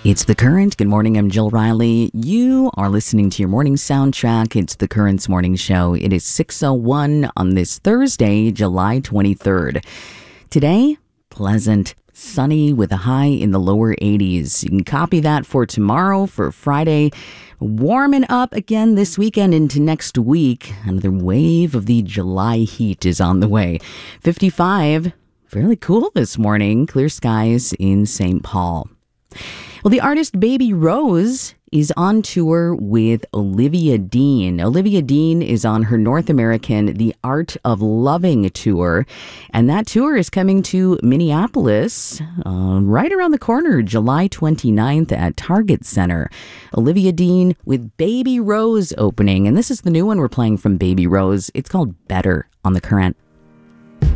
It's The Current. Good morning, I'm Jill Riley. You are listening to your morning soundtrack. It's The Current's morning show. It is 6:01 on this Thursday, July 23rd. Today, pleasant, sunny with a high in the lower 80s. You can copy that for tomorrow, for Friday. Warming up again this weekend into next week. Another wave of the July heat is on the way. 55, fairly cool this morning. Clear skies in St. Paul. Well, the artist Baby Rose is on tour with Olivia Dean. Olivia Dean is on her North American The Art of Loving tour, and that tour is coming to Minneapolis right around the corner, July 29th at Target Center. Olivia Dean with Baby Rose opening, and this is the new one we're playing from Baby Rose. It's called Better on The Current.